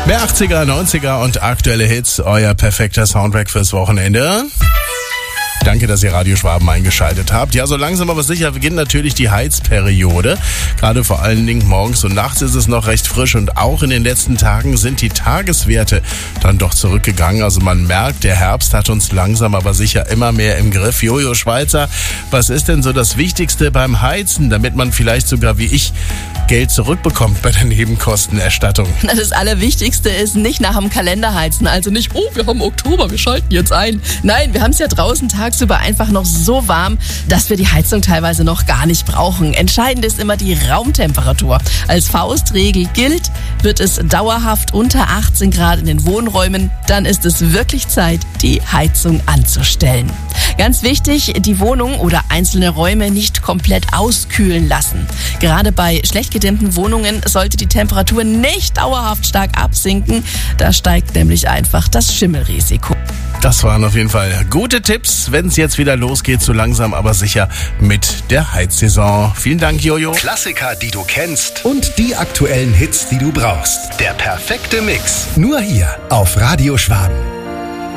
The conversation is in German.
Mehr 80er, 90er und aktuelle Hits, euer perfekter Soundtrack fürs Wochenende. Danke, dass ihr Radio Schwaben eingeschaltet habt. Ja, so langsam aber sicher beginnt natürlich die Heizperiode. Gerade vor allen Dingen morgens und nachts ist es noch recht frisch und auch in den letzten Tagen sind die Tageswerte dann doch zurückgegangen. Also man merkt, der Herbst hat uns langsam aber sicher immer mehr im Griff. Jojo Schweizer, was ist denn so das Wichtigste beim Heizen, damit man vielleicht sogar wie ich Geld zurückbekommt bei der Nebenkostenerstattung? Das Allerwichtigste ist nicht nach dem Kalender heizen. Also nicht, oh, wir haben Oktober, wir schalten jetzt ein. Nein, wir haben es ja draußen tagsüber einfach noch so warm, dass wir die Heizung teilweise noch gar nicht brauchen. Entscheidend ist immer die Raumtemperatur. Als Faustregel gilt, wird es dauerhaft unter 18 Grad in den Wohnräumen, dann ist es wirklich Zeit, die Heizung anzustellen. Ganz wichtig, die Wohnung oder einzelne Räume nicht komplett auskühlen lassen. Gerade bei schlecht gedämmten Wohnungen sollte die Temperatur nicht dauerhaft stark absinken. Da steigt nämlich einfach das Schimmelrisiko. Das waren auf jeden Fall gute Tipps, wenn es jetzt wieder losgeht, so langsam aber sicher mit der Heizsaison. Vielen Dank, Jojo. Klassiker, die du kennst und die aktuellen Hits, die du brauchst. Der perfekte Mix. Nur hier auf Radio Schwaben.